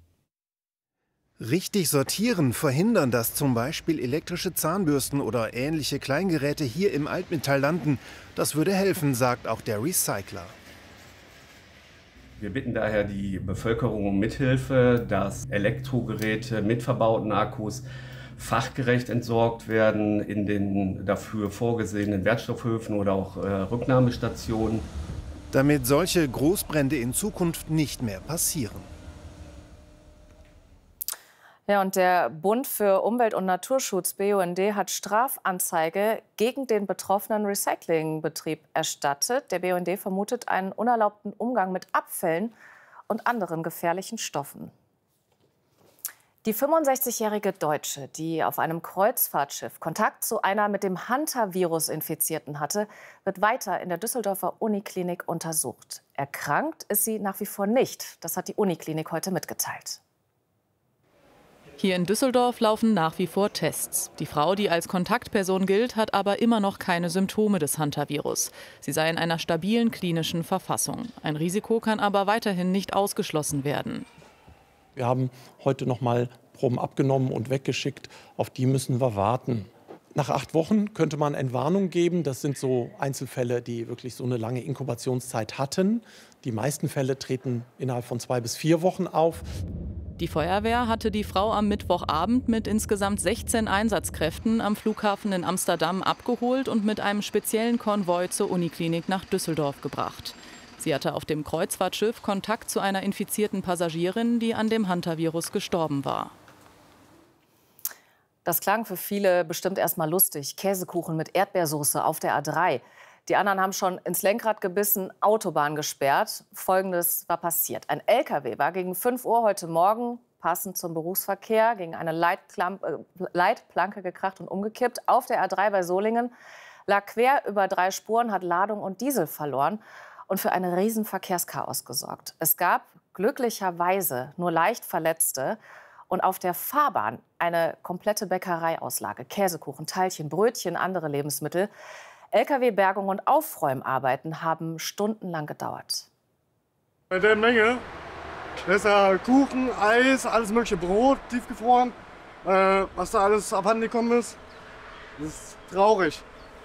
Richtig sortieren verhindern, dass zum Beispiel elektrische Zahnbürsten oder ähnliche Kleingeräte hier im Altmetall landen. Das würde helfen, sagt auch der Recycler. Wir bitten daher die Bevölkerung um Mithilfe, dass Elektrogeräte mit verbauten Akkus fachgerecht entsorgt werden in den dafür vorgesehenen Wertstoffhöfen oder auch Rücknahmestationen. Damit solche Großbrände in Zukunft nicht mehr passieren. Ja, und der Bund für Umwelt- und Naturschutz, BUND, hat Strafanzeige gegen den betroffenen Recyclingbetrieb erstattet. Der BUND vermutet einen unerlaubten Umgang mit Abfällen und anderen gefährlichen Stoffen. Die 65-jährige Deutsche, die auf einem Kreuzfahrtschiff Kontakt zu einer mit dem Hantavirus Infizierten hatte, wird weiter in der Düsseldorfer Uniklinik untersucht. Erkrankt ist sie nach wie vor nicht. Das hat die Uniklinik heute mitgeteilt. Hier in Düsseldorf laufen nach wie vor Tests. Die Frau, die als Kontaktperson gilt, hat aber immer noch keine Symptome des Hantavirus. Sie sei in einer stabilen klinischen Verfassung. Ein Risiko kann aber weiterhin nicht ausgeschlossen werden. Wir haben heute noch mal Proben abgenommen und weggeschickt. Auf die müssen wir warten. Nach 8 Wochen könnte man Entwarnung geben. Das sind so Einzelfälle, die wirklich so eine lange Inkubationszeit hatten. Die meisten Fälle treten innerhalb von 2 bis 4 Wochen auf. Die Feuerwehr hatte die Frau am Mittwochabend mit insgesamt 16 Einsatzkräften am Flughafen in Amsterdam abgeholt und mit einem speziellen Konvoi zur Uniklinik nach Düsseldorf gebracht. Sie hatte auf dem Kreuzfahrtschiff Kontakt zu einer infizierten Passagierin, die an dem Hantavirus gestorben war. Das klang für viele bestimmt erst mal lustig. Käsekuchen mit Erdbeersoße auf der A3. Die anderen haben schon ins Lenkrad gebissen, Autobahn gesperrt. Folgendes war passiert. Ein LKW war gegen 5 Uhr heute Morgen, passend zum Berufsverkehr, gegen eine Leitplanke gekracht und umgekippt. Auf der A3 bei Solingen, lag quer über 3 Spuren, hat Ladung und Diesel verloren und für ein Riesenverkehrschaos gesorgt. Es gab glücklicherweise nur leicht Verletzte. Und auf der Fahrbahn eine komplette Bäckereiauslage. Käsekuchen, Teilchen, Brötchen, andere Lebensmittel. Lkw-Bergung und Aufräumarbeiten haben stundenlang gedauert. Bei der Menge ist ja Kuchen, Eis, alles mögliche Brot, tiefgefroren. Was da alles abhanden gekommen ist, das ist traurig.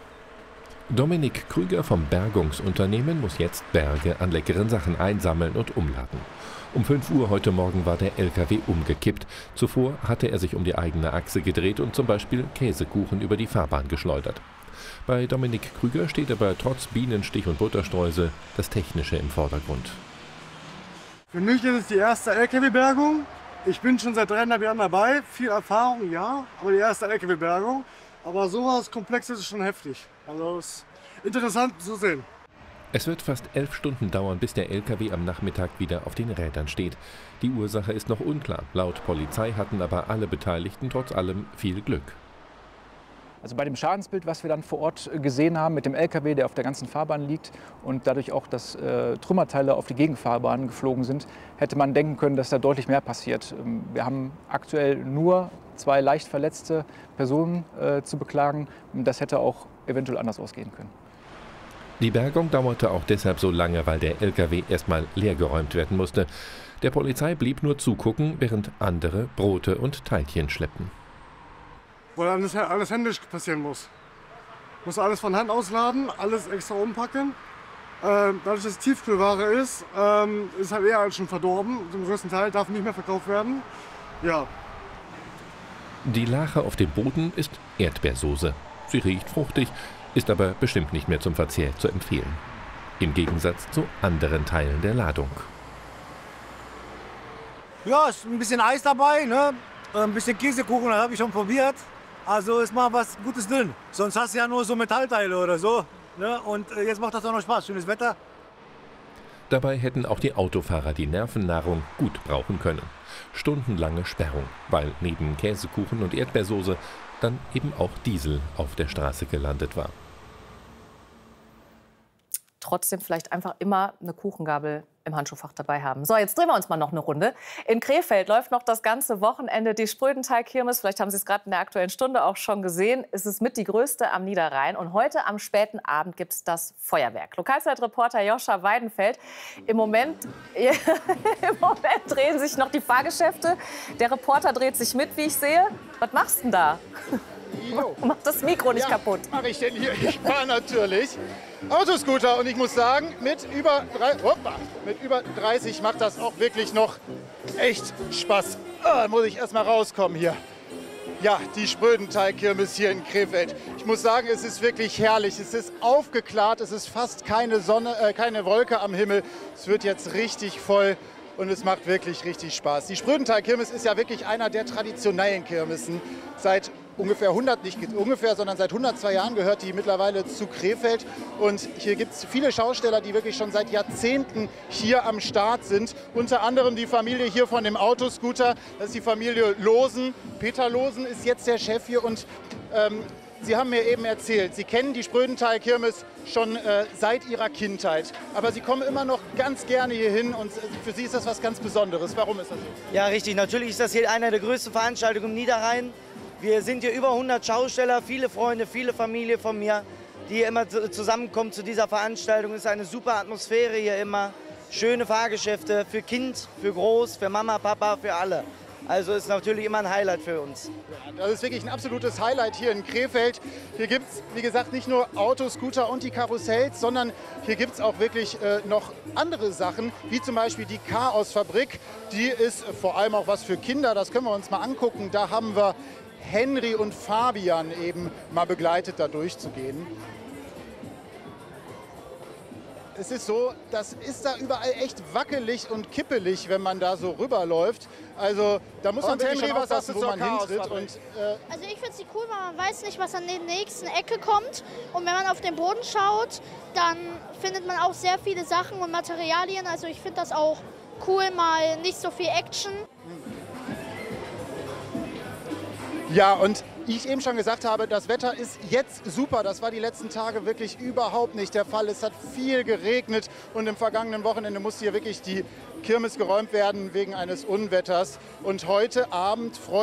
Dominik Krüger vom Bergungsunternehmen muss jetzt Berge an leckeren Sachen einsammeln und umladen. Um 5 Uhr heute Morgen war der LKW umgekippt. Zuvor hatte er sich um die eigene Achse gedreht und zum Beispiel Käsekuchen über die Fahrbahn geschleudert. Bei Dominik Krüger steht aber trotz Bienenstich und Butterstreusel das Technische im Vordergrund. Für mich ist es die erste LKW-Bergung. Ich bin schon seit 3,5 Jahren dabei. Viel Erfahrung, ja, aber die erste LKW-Bergung. Aber sowas Komplexes ist schon heftig. Also es ist interessant zu sehen. Es wird fast 11 Stunden dauern, bis der LKW am Nachmittag wieder auf den Rädern steht. Die Ursache ist noch unklar. Laut Polizei hatten aber alle Beteiligten trotz allem viel Glück. Also bei dem Schadensbild, was wir dann vor Ort gesehen haben mit dem LKW, der auf der ganzen Fahrbahn liegt und dadurch auch, dass Trümmerteile auf die Gegenfahrbahn geflogen sind, hätte man denken können, dass da deutlich mehr passiert. Wir haben aktuell nur 2 leicht verletzte Personen zu beklagen. Das hätte auch eventuell anders ausgehen können. Die Bergung dauerte auch deshalb so lange, weil der LKW erstmal leergeräumt werden musste. Der Polizei blieb nur zugucken, während andere Brote und Teilchen schleppten. Weil alles händisch passieren muss. Muss alles von Hand ausladen, alles extra umpacken. Dadurch, dass es Tiefkühlware ist, ist halt eher schon verdorben. Zum größten Teil darf nicht mehr verkauft werden. Ja. Die Lache auf dem Boden ist Erdbeersoße. Sie riecht fruchtig, ist aber bestimmt nicht mehr zum Verzehr zu empfehlen. Im Gegensatz zu anderen Teilen der Ladung. Ja, ist ein bisschen Eis dabei, ne? Ein bisschen Käsekuchen, das habe ich schon probiert. Also ist mal was Gutes drin. Sonst hast du ja nur so Metallteile oder so. Ne? Und jetzt macht das auch noch Spaß. Schönes Wetter. Dabei hätten auch die Autofahrer die Nervennahrung gut brauchen können. Stundenlange Sperrung, weil neben Käsekuchen und Erdbeersoße dann eben auch Diesel auf der Straße gelandet war. Trotzdem vielleicht einfach immer eine Kuchengabel im Handschuhfach dabei haben. So, jetzt drehen wir uns mal noch eine Runde. In Krefeld läuft noch das ganze Wochenende die Sprödenteig-Kirmes. Vielleicht haben Sie es gerade in der Aktuellen Stunde auch schon gesehen. Es ist mit die größte am Niederrhein. Und heute am späten Abend gibt es das Feuerwerk. Lokalzeitreporter Joscha Weidenfeld. Im Moment drehen sich noch die Fahrgeschäfte. Der Reporter dreht sich mit, wie ich sehe. Was machst du denn da? Mach das Mikro nicht kaputt. Was mache ich denn hier? Ich fahre natürlich Autoscooter und ich muss sagen, mit über 30 macht das auch wirklich noch echt Spaß. Da muss ich erst mal rauskommen hier. Ja, die Sprödenteig-Kirmes hier in Krefeld. Ich muss sagen, es ist wirklich herrlich. Es ist aufgeklärt, es ist fast keine Sonne, keine Wolke am Himmel. Es wird jetzt richtig voll. Und es macht wirklich richtig Spaß. Die Sprödenteig-Kirmes ist ja wirklich einer der traditionellen Kirmessen. Seit ungefähr sondern seit 102 Jahren gehört die mittlerweile zu Krefeld. Und hier gibt es viele Schausteller, die wirklich schon seit Jahrzehnten hier am Start sind. Unter anderem die Familie hier von dem Autoscooter. Das ist die Familie Losen. Peter Losen ist jetzt der Chef hier und Sie haben mir eben erzählt, Sie kennen die Sprödenteig-Kirmes schon seit Ihrer Kindheit. Aber Sie kommen immer noch ganz gerne hier hin und für Sie ist das was ganz Besonderes. Warum ist das so? Ja, richtig. Natürlich ist das hier eine der größten Veranstaltungen im Niederrhein. Wir sind hier über 100 Schausteller, viele Freunde, viele Familie von mir, die immer zusammenkommen zu dieser Veranstaltung. Es ist eine super Atmosphäre hier immer. Schöne Fahrgeschäfte für Kind, für Groß, für Mama, Papa, für alle. Also ist natürlich immer ein Highlight für uns. Ja, das ist wirklich ein absolutes Highlight hier in Krefeld. Hier gibt es, wie gesagt, nicht nur Autos, Scooter und die Karussells, sondern hier gibt es auch wirklich noch andere Sachen, wie zum Beispiel die Chaosfabrik. Die ist vor allem auch was für Kinder, das können wir uns mal angucken. Da haben wir Henry und Fabian eben mal begleitet, da durchzugehen. es ist so, das ist da überall echt wackelig und kippelig, wenn man da so rüberläuft. Also da muss man wirklich schon aufpassen, wo man hintritt. Also ich finde sie cool, weil man weiß nicht, was an der nächsten Ecke kommt. Und wenn man auf den Boden schaut, dann findet man auch sehr viele Sachen und Materialien. Also ich finde das auch cool, mal nicht so viel Action. Ja, und wie ich eben schon gesagt habe, das Wetter ist jetzt super. Das war die letzten Tage wirklich überhaupt nicht der Fall. Es hat viel geregnet und im vergangenen Wochenende musste hier wirklich die Kirmes geräumt werden wegen eines Unwetters. Und heute Abend freut